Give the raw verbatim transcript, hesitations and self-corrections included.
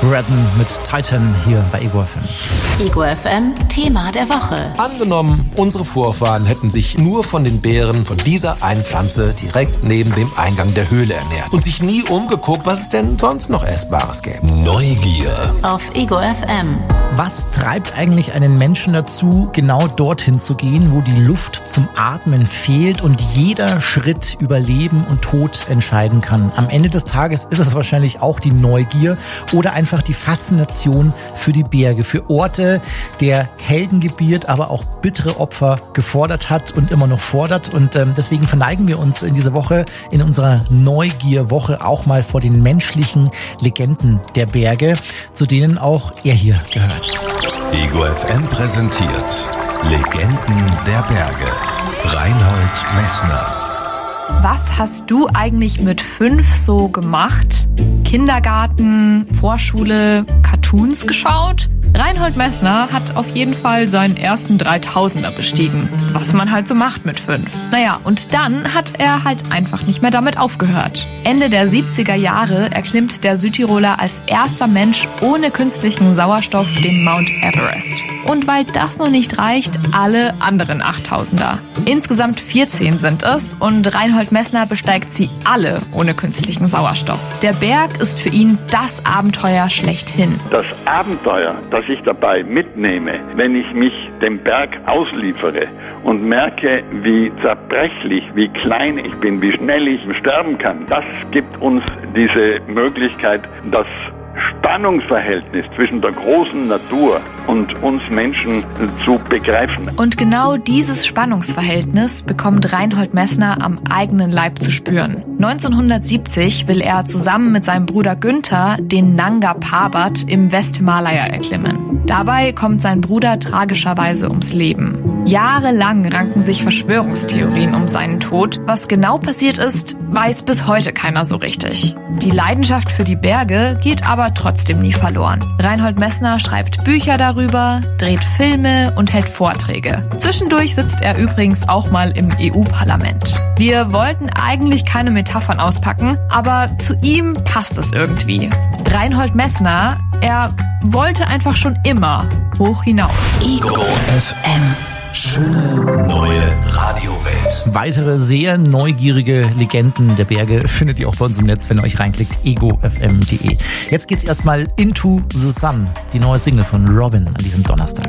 Braddon mit Titan hier bei Ego F M. Ego F M, Thema der Woche. Angenommen, unsere Vorfahren hätten sich nur von den Beeren von dieser einen Pflanze direkt neben dem Eingang der Höhle ernährt und sich nie umgeguckt, was es denn sonst noch Essbares gäbe. Neugier. Auf Ego F M. Was treibt eigentlich einen Menschen dazu, genau dorthin zu gehen, wo die Luft zum Atmen fehlt und jeder Schritt über Leben und Tod entscheiden kann? Am Ende des Tages ist es wahrscheinlich auch die Neugier oder einfach die Faszination für die Berge, für Orte, der Helden gebiert, aber auch bittere Opfer gefordert hat und immer noch fordert. Und ähm, deswegen verneigen wir uns in dieser Woche, in unserer Neugierwoche, auch mal vor den menschlichen Legenden der Berge, zu denen auch er hier gehört. Ego F M präsentiert Legenden der Berge. Reinhold Messner. Was hast du eigentlich mit fünf so gemacht? Kindergarten, Vorschule, Cartoons geschaut? Reinhold Messner hat auf jeden Fall seinen ersten dreitausender bestiegen. Was man halt so macht mit fünf. Naja, und dann hat er halt einfach nicht mehr damit aufgehört. Ende der siebziger Jahre erklimmt der Südtiroler als erster Mensch ohne künstlichen Sauerstoff den Mount Everest. Und weil das noch nicht reicht, alle anderen achttausender. Insgesamt vierzehn sind es und Reinhold Messner besteigt sie alle ohne künstlichen Sauerstoff. Der Berg ist für ihn das Abenteuer schlechthin. Das Abenteuer, das ich dabei mitnehme, wenn ich mich dem Berg ausliefere und merke, wie zerbrechlich, wie klein ich bin, wie schnell ich sterben kann, das gibt uns diese Möglichkeit, das Spannungsverhältnis zwischen der großen Natur und uns Menschen zu begreifen. Und genau dieses Spannungsverhältnis bekommt Reinhold Messner am eigenen Leib zu spüren. neunzehnhundertsiebzig will er zusammen mit seinem Bruder Günther den Nanga Parbat im Westhimalaya erklimmen. Dabei kommt sein Bruder tragischerweise ums Leben. Jahrelang ranken sich Verschwörungstheorien um seinen Tod. Was genau passiert ist, weiß bis heute keiner so richtig. Die Leidenschaft für die Berge geht aber trotzdem nie verloren. Reinhold Messner schreibt Bücher darüber, dreht Filme und hält Vorträge. Zwischendurch sitzt er übrigens auch mal im E U-Parlament. Wir wollten eigentlich keine Metaphern auspacken, aber zu ihm passt es irgendwie. Reinhold Messner, er wollte einfach schon immer hoch hinaus. Ego F M. Schöne neue Radiowelt. Weitere sehr neugierige Legenden der Berge findet ihr auch bei uns im Netz, wenn ihr euch reinklickt, ego f m punkt d e. Jetzt geht's erstmal Into the Sun, die neue Single von Robin an diesem Donnerstag.